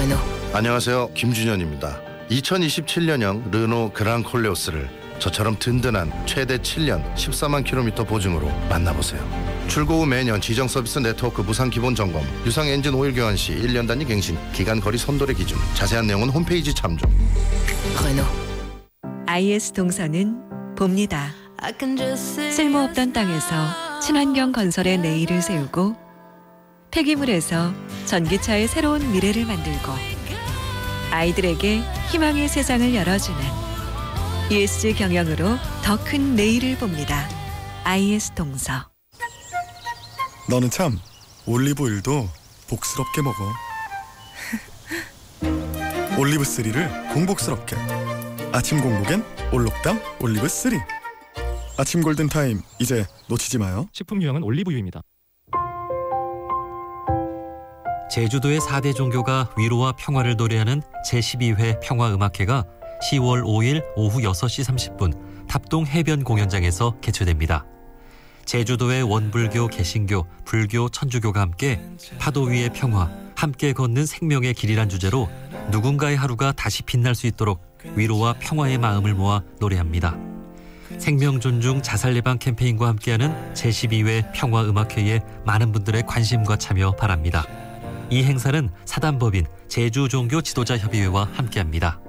Renault. 안녕하세요, 김준현입니다. 2027년형 르노 그랑 콜레오스를 저처럼 든든한 최대 7년 14만 킬로미터 보증으로 만나보세요. 출고 후 매년 지정 서비스 네트워크 무상 기본 점검, 유상 엔진 오일 교환 시 1년 단위 갱신, 기간 거리 선도의 기준, 자세한 내용은 홈페이지 참조. Renault. IS 동서는 봅니다. 쓸모없던 땅에서 친환경 건설의 내일을 세우고 폐기물에서 전기차의 새로운 미래를 만들고 아이들에게 희망의 세상을 열어주는 ESG 경영으로 더 큰 내일을 봅니다. IS 동서. 너는 참 올리브오일도 복스럽게 먹어. 올리브3를 공복스럽게. 아침 공복엔 올록당 올리브3. 아침 골든타임 이제 놓치지 마요. 식품 유형은 올리브유입니다. 제주도의 4대 종교가 위로와 평화를 노래하는 제12회 평화음악회가 10월 5일 오후 6시 30분 답동 해변 공연장에서 개최됩니다. 제주도의 원불교, 개신교, 불교, 천주교가 함께 파도 위의 평화, 함께 걷는 생명의 길이란 주제로 누군가의 하루가 다시 빛날 수 있도록 위로와 평화의 마음을 모아 노래합니다. 생명 존중 자살 예방 캠페인과 함께하는 제12회 평화음악회에 많은 분들의 관심과 참여 바랍니다. 이 행사는 사단법인 제주종교 지도자협의회와 함께합니다.